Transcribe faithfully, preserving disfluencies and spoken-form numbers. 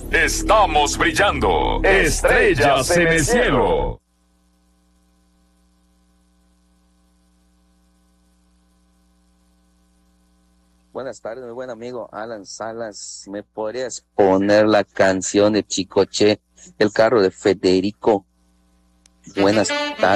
Estamos brillando. Estrellas en el cielo. Buenas tardes, mi buen amigo Alan Salas. ¿Me podrías poner la canción de Chicoche, el carro de Federico? Buenas tardes.